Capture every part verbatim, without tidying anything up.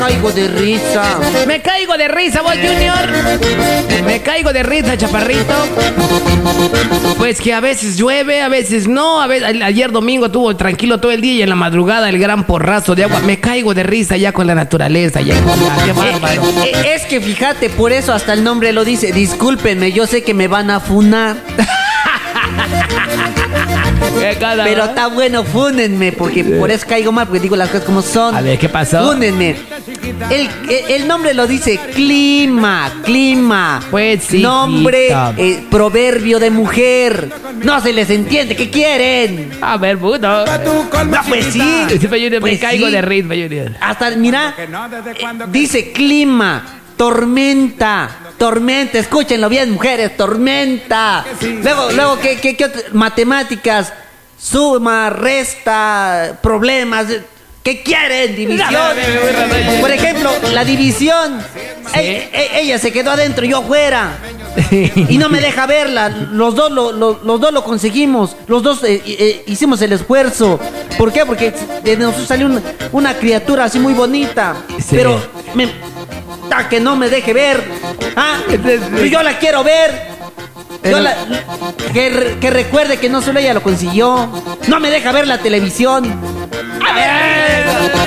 caigo de risa. Me caigo de risa, vos, Junior. Me caigo de risa, chaparrito. Pues que a veces llueve, a veces no. A veces, ayer domingo estuvo tranquilo todo el día y en la madrugada el gran porrazo de agua. Me caigo de risa ya con la naturaleza. Ya con la, qué bárbaro. Eh, eh, es que fíjate, por eso hasta el nombre lo dice. Discúlpenme, yo sé que me van a funar. Pero está bueno, fúnenme, porque por eso caigo mal, porque digo las cosas como son. A ver, ¿qué pasó? Fúnenme. El, el, el nombre lo dice clima, clima. Pues sí. Nombre, eh, proverbio de mujer. No se les entiende, ¿qué quieren? A ver, puto. No, pues sí. Me Pues caigo sí. de ritmo, Junior. Hasta, mira, eh, dice clima, tormenta. Tormenta, escúchenlo bien, mujeres, tormenta. Luego, luego, ¿qué, qué, qué otras? Matemáticas, suma, resta, problemas. ¿Qué quieren? División. Por ejemplo, la división. ¿Sí? Ella, ella se quedó adentro, yo afuera. Y no me deja verla. Los dos lo, lo, los dos lo conseguimos. Los dos eh, eh, hicimos el esfuerzo. ¿Por qué? Porque de nosotros salió una, una criatura así muy bonita. Sí. Pero me, ta, que no me deje ver. ¿Ah? Yo la quiero ver. Yo la, que, que recuerde que no solo ella lo consiguió. No me deja ver la televisión. A ver.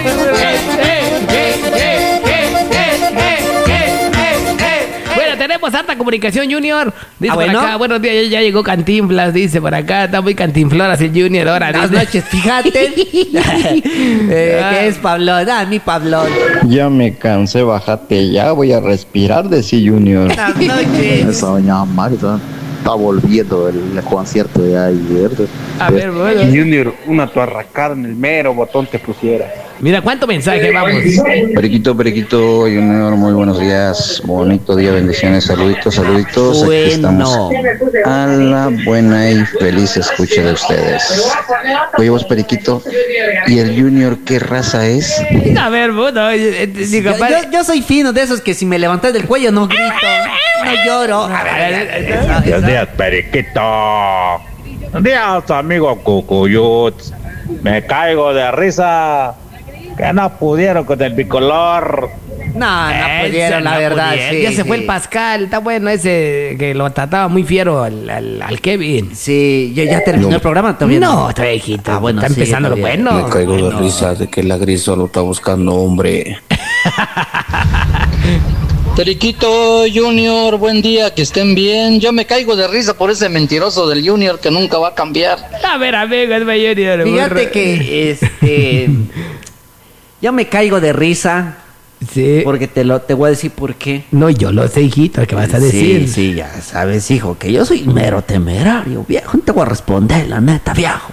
Bueno, tenemos harta comunicación, Junior. Dice Ah, por bueno. acá, buenos días, ya, ya llegó Cantinflas, dice por acá, está muy cantinfloras el Junior ahora. Buenas dice. noches, fíjate. eh, que es Pablón, ah, mi Pablón. Ya me cansé, bájate, ya voy a respirar, decía Junior. Buenas noches. Esa doña Magda está volviendo el concierto de ayer. A ver, bueno. Junior, una tuarracada en el mero botón te pusiera. Mira cuánto mensaje, vamos. Periquito, Periquito, Junior, muy buenos días, bonito día, bendiciones, saluditos, saluditos. Aquí estamos a la buena y feliz escucha de ustedes. Oye vos, Periquito, ¿y el Junior qué raza es? A ver, bueno, eh, eh, digo, Yo, padre- yo, yo soy fino de esos que si me levantas del cuello no grito, no lloro. A ver, Buenos días, Periquito. Buenos días, amigo Cucuyut. Me caigo de risa que no pudieron con el bicolor. no, no Ese pudieron, la no verdad, pudieron. sí. Ya se fue sí. el Pascal, está bueno ese que lo trataba muy fiero al, al, al Kevin. Sí, ya, ya terminó el programa todavía. No, está viejito. Ah, bueno, está sí, empezando lo todavía. bueno. Me caigo de Bueno. risa de que la gris solo está buscando hombre. Periquito Junior, buen día, que estén bien. Yo me caigo de risa por ese mentiroso del Junior que nunca va a cambiar. A ver, amigos, me Junior. Fíjate burro. que este yo me caigo de risa Sí. porque te lo te voy a decir por qué. No, yo lo sé, hijito, ¿qué vas a decir? Sí, sí, ya sabes, hijo, que yo soy mero temerario, viejo. No te voy a responder, la neta, viejo.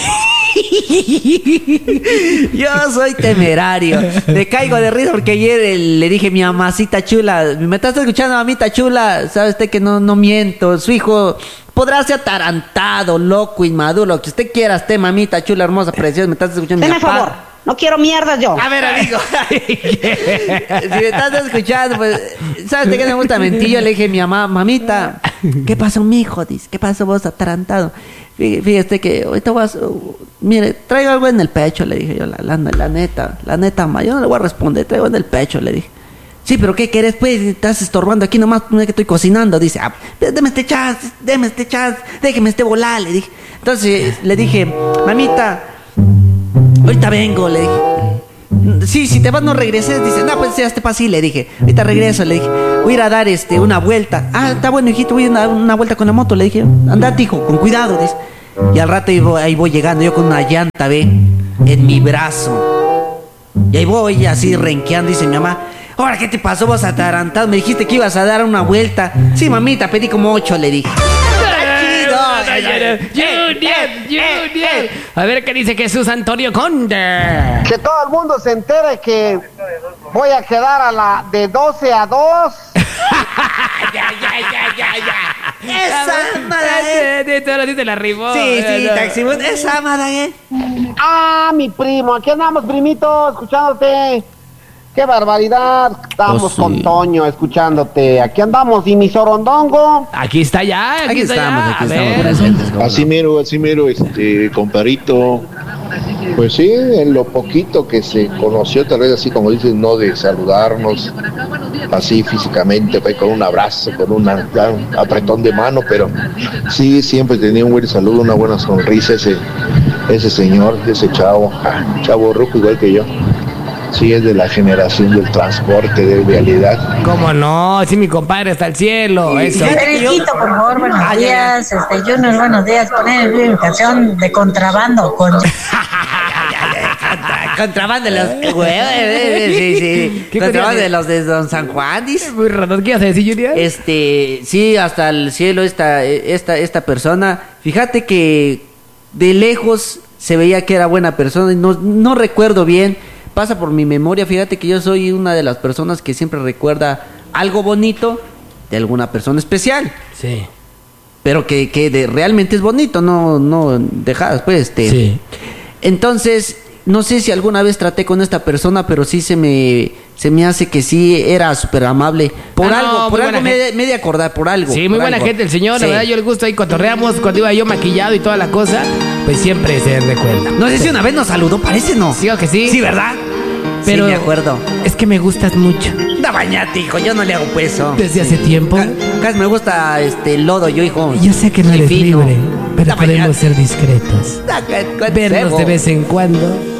Yo soy temerario. Me caigo de risa porque ayer eh, le dije a mi mamacita chula, me estás escuchando, mamita chula, sabe usted que no, no miento. Su hijo podrá ser atarantado, loco, inmaduro, lo que usted quiera, esté, mamita chula, hermosa, preciosa, me estás escuchando. Deme mi papá. favor, no quiero mierdas yo. A ver, amigo. Si me estás escuchando, pues, ¿sabes de qué me gusta mentir? Yo le dije a mi mamá, mamita, ¿qué pasó, mijo? Dice, ¿qué pasó vos, atarantado? Fí- Fíjate que ahorita vas, uh, mire, traigo algo en el pecho, le dije yo, la, la, la neta, la neta, ma, yo no le voy a responder, traigo en el pecho, le dije. Sí, pero ¿qué querés, pues? Estás estorbando aquí nomás, no es que estoy cocinando. Dice, ah, déme este chance, déme este chance, déjeme este volar, le dije. Entonces le dije, mamita, ahorita vengo, le dije. Sí, si te vas no regreses. Dice, no, pues ya te pasa así, le dije. Ahorita regreso, le dije. Voy a ir a dar este, una vuelta. Ah, está bueno, hijito, voy a dar una vuelta con la moto, le dije. Andate, hijo, con cuidado, dice. Y al rato ahí voy, ahí voy llegando, yo con una llanta, ve, en mi brazo. Y ahí voy así renqueando, dice mi mamá. Ahora, ¿qué te pasó vos atarantado? Me dijiste que ibas a dar una vuelta. Sí, mamita, pedí como ocho, le dije. Junior, Junior. A ver qué dice Jesús Antonio Conde. Que todo el mundo se entere que voy a quedar a la de doce a dos. Ya, ya, ya, ya, ya. Esa madre. De todos los días te la rimó. Sí, sí, No, no. taxibus. Esa madre. Ah, mi primo, aquí andamos, primito, escuchándote. Qué barbaridad. Estamos Oh, sí. con Toño escuchándote. Aquí andamos, y mi sorondongo. Aquí está ya, aquí, Aquí está estamos, ya. aquí A estamos ver. presentes. Así mero, así mero, este, comparito. Pues sí, en lo poquito que se conoció, tal vez así como dices, no de saludarnos así físicamente, pues, con un abrazo, con una, un apretón de mano, pero sí, siempre tenía un buen saludo, una buena sonrisa ese, ese señor, ese chavo, chavo rojo igual que yo. Sí, es de la generación del transporte, de vialidad. ¿Cómo no? Sí, mi compadre está al cielo. Eso. Pedrito, por favor, buenos ah, días. Ya, ya. Este, Junior, buenos días. Poner una canción de contrabando con... Contrabando de los huevos, sí, sí. ¿Qué contrabando de los de Don San Juan, dice? Muy raro, ¿qué ibas a decir, Junior? Este, sí, hasta el cielo esta, esta, esta persona. Fíjate que de lejos se veía que era buena persona y no, no recuerdo bien. Pasa por mi memoria, fíjate que yo soy una de las personas que siempre recuerda algo bonito de alguna persona especial. Sí. Pero que, que de, realmente es bonito, no, no dejadas, pues, este. Sí. Entonces, no sé si alguna vez traté con esta persona, pero sí se me, se me hace que sí era súper amable. Por ah, algo, no, por algo me de, me de acordar, por algo. Sí, muy buena algo. gente el señor, sí. La verdad yo le gusto ahí cotorreamos, cuando iba yo maquillado y toda la cosa, pues siempre se recuerda. No sé si una vez nos saludó, parece no. Sí o que sí. Sí, ¿verdad? Pero sí, me acuerdo. Es que me gustas mucho. Da bañate, hijo, yo no le hago peso. Desde hace tiempo. Casi me gusta este el lodo, yo, hijo. Yo sé que no eres fino. libre, pero Da podemos bañate. ser discretos. Da, Vernos de vez en cuando.